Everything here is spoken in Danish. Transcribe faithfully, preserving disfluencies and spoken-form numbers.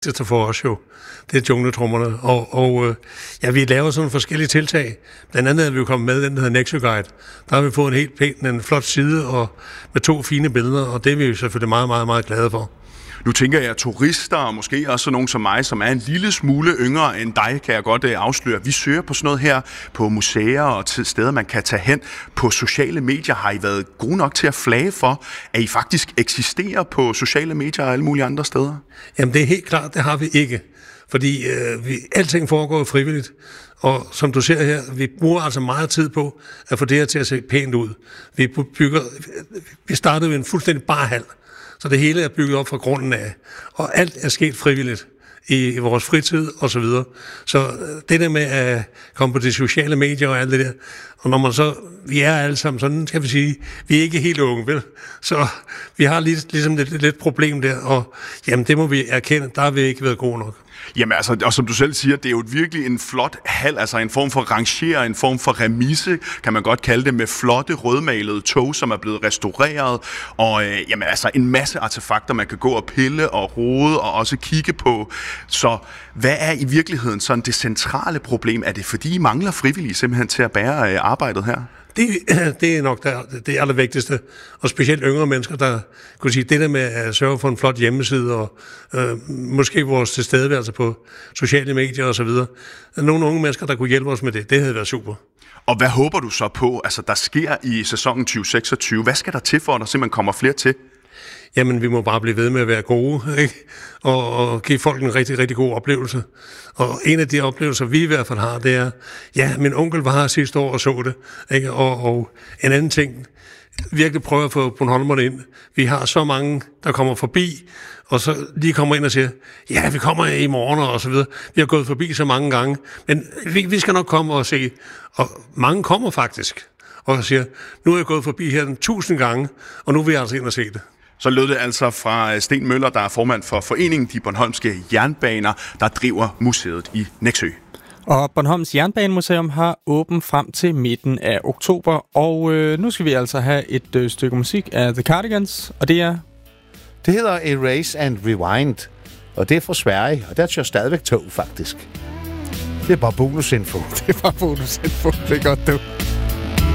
det for os jo. Det er jungletrummerne. Og, og øh, ja, vi laver sådan forskellige tiltag. Blandt andet er vi jo kommet med den, der hedder Nexø Guide. Der har vi fået en helt pæn, en flot side og med to fine billeder, og det er vi jo selvfølgelig meget, meget, meget glade for. Nu tænker jeg, at turister og måske også nogen som mig, som er en lille smule yngre end dig, kan jeg godt afsløre. Vi søger på sådan noget her på museer og til steder, man kan tage hen. På sociale medier har I været gode nok til at flage for, at I faktisk eksisterer på sociale medier og alle mulige andre steder? Jamen det er helt klart, det har vi ikke. Fordi øh, vi, alting foregår frivilligt. Og som du ser her, vi bruger altså meget tid på at få det her til at se pænt ud. Vi bygger, vi startede jo en fuldstændig bar hal. Så det hele er bygget op fra grunden af, og alt er sket frivilligt i vores fritid og så videre. Så det der med at komme på de sociale medier og alt det der, og når man så, vi er alle sammen sådan, skal vi sige, vi er ikke helt unge, vel? Så vi har lidt, ligesom lidt, lidt problem der, og jamen det må vi erkende, der har vi ikke været gode nok. Jamen altså, og som du selv siger, det er jo virkelig en flot hal, altså en form for rangerer, en form for remise, kan man godt kalde det, med flotte rødmalede tog, som er blevet restaureret, og øh, jamen altså en masse artefakter, man kan gå og pille og rode og også kigge på. Så hvad er i virkeligheden sådan det centrale problem? Er det fordi I mangler frivillige simpelthen til at bære øh, arbejdet her? Det, det er nok der, det allervigtigste, og specielt yngre mennesker, der kunne sige, det der med at sørge for en flot hjemmeside, og øh, måske vores tilstedeværelse på sociale medier og så videre. Nogle unge mennesker, der kunne hjælpe os med det, det havde været super. Og hvad håber du så på, altså der sker i sæsonen tyve seksogtyve? Hvad skal der til for, at der simpelthen kommer flere til? Jamen, vi må bare blive ved med at være gode, ikke? Og, og give folk en rigtig, rigtig god oplevelse. Og en af de oplevelser, vi i hvert fald har, det er, ja, min onkel var her sidste år og så det, ikke? Og, og en anden ting, virkelig prøve at få Bornholmerne ind. Vi har så mange, der kommer forbi, og så lige kommer ind og siger, ja, vi kommer i morgen og så videre. Vi har gået forbi så mange gange, men vi, vi skal nok komme og se. Og mange kommer faktisk og siger, nu er jeg gået forbi her den tusind gange, og nu vil jeg altså ind og se det. Så lød det altså fra Sten Møller, der er formand for foreningen De Bornholmske Jernbaner, der driver museet i Nexø. Og Bornholms Jernbanemuseum har åbent frem til midten af oktober, og øh, nu skal vi altså have et øh, stykke musik af The Cardigans, og det er... Det hedder Erase and Rewind, og det er fra Sverige, og der kører stadigvæk tog, faktisk. Det er bare bonusinfo. Det er bare bonusinfo, det er godt, du.